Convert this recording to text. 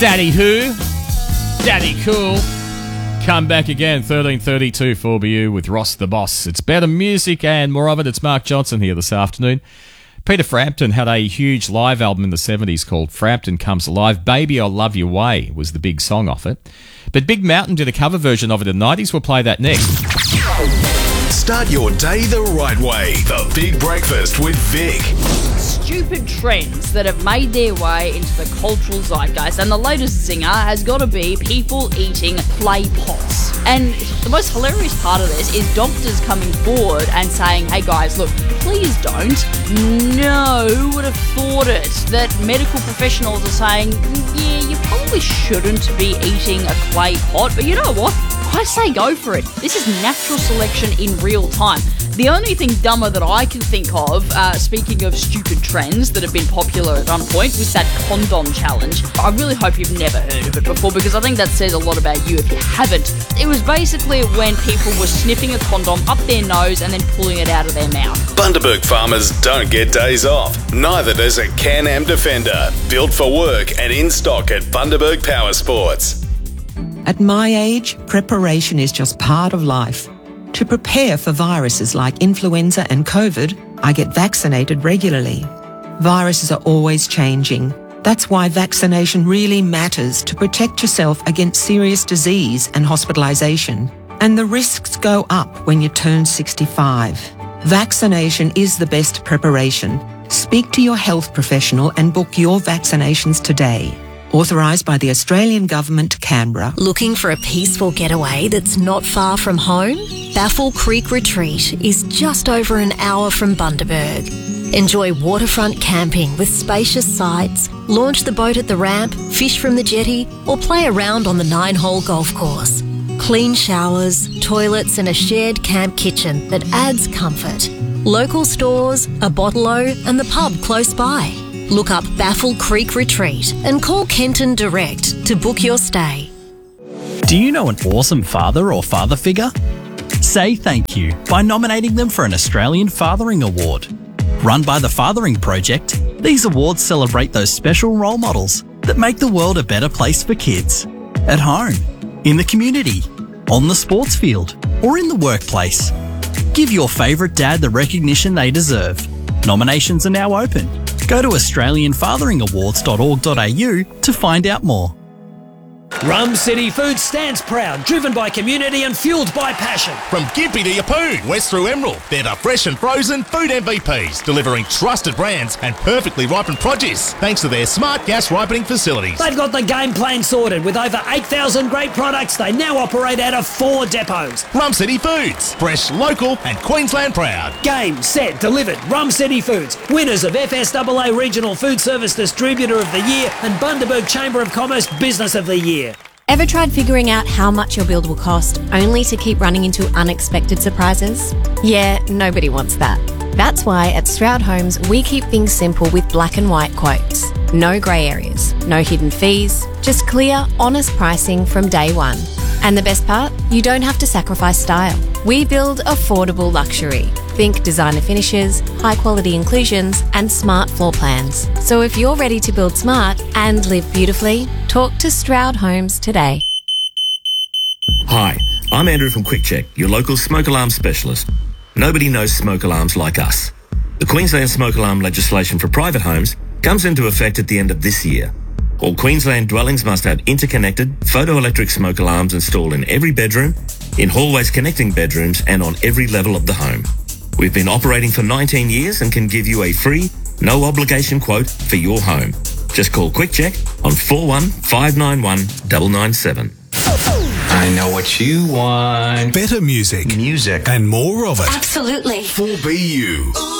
Daddy Who? Daddy Cool. Come back again, 13:32 4BU with Ross the Boss. It's better music and more of it. It's Mark Johnson here this afternoon. Peter Frampton had a huge live album in the 70s called Frampton Comes Alive. Baby, I'll Love Your Way was the big song off it. But Big Mountain did a cover version of it in the 90s. We'll play that next. Start your day the right way. The Big Breakfast with Vic. Stupid trends that have made their way into the cultural zeitgeist, and the latest zinger has got to be people eating clay pots. And the most hilarious part of this is doctors coming forward and saying, hey guys, look, please don't. No, who would have thought it? That medical professionals are saying, yeah, you probably shouldn't be eating a clay pot, but you know what? I say go for it. This is natural selection in real time. The only thing dumber that I can think of, speaking of stupid trends that have been popular at one point, was that condom challenge. I really hope you've never heard of it before, because I think that says a lot about you if you haven't. It was basically when people were sniffing a condom up their nose and then pulling it out of their mouth. Bundaberg farmers don't get days off. Neither does a Can-Am Defender. Built for work and in stock at Bundaberg Power Sports. At my age, preparation is just part of life. To prepare for viruses like influenza and COVID, I get vaccinated regularly. Viruses are always changing. That's why vaccination really matters, to protect yourself against serious disease and hospitalisation. And the risks go up when you turn 65. Vaccination is the best preparation. Speak to your health professional and book your vaccinations today. Authorised by the Australian Government, Canberra. Looking for a peaceful getaway that's not far from home? Baffle Creek Retreat is just over an hour from Bundaberg. Enjoy waterfront camping with spacious sites, launch the boat at the ramp, fish from the jetty, or play around on the 9-hole golf course. Clean showers, toilets and a shared camp kitchen that adds comfort. Local stores, a bottle-o and the pub close by. Look up Baffle Creek Retreat and call Kenton direct to book your stay. Do you know an awesome father or father figure? Say thank you by nominating them for an Australian Fathering Award. Run by the Fathering Project, these awards celebrate those special role models that make the world a better place for kids. At home, in the community, on the sports field, or in the workplace. Give your favourite dad the recognition they deserve. Nominations are now open. Go to australianfatheringawards.org.au to find out more. Rum City Foods stands proud, driven by community and fuelled by passion. From Gympie to Yeppoon, west through Emerald, they're the fresh and frozen food MVPs, delivering trusted brands and perfectly ripened produce, thanks to their smart gas ripening facilities. They've got the game plan sorted. With over 8,000 great products, they now operate out of 4 depots. Rum City Foods, fresh, local and Queensland proud. Game, set, delivered. Rum City Foods, winners of FSAA Regional Food Service Distributor of the Year and Bundaberg Chamber of Commerce Business of the Year. Ever tried figuring out how much your build will cost, only to keep running into unexpected surprises? Yeah, nobody wants that. That's why at Stroud Homes, we keep things simple with black and white quotes. No grey areas, no hidden fees, just clear, honest pricing from day one. And the best part? You don't have to sacrifice style. We build affordable luxury. Think designer finishes, high quality inclusions, and smart floor plans. So if you're ready to build smart and live beautifully, talk to Stroud Homes today. Hi, I'm Andrew from QuickCheck, your local smoke alarm specialist. Nobody knows smoke alarms like us. The Queensland smoke alarm legislation for private homes comes into effect at the end of this year. All Queensland dwellings must have interconnected photoelectric smoke alarms installed in every bedroom, in hallways connecting bedrooms, and on every level of the home. We've been operating for 19 years and can give you a free, no obligation quote for your home. Just call QuickCheck on 41591997. 997. I know what you want. Better music. Music. And more of it. Absolutely. 4BU.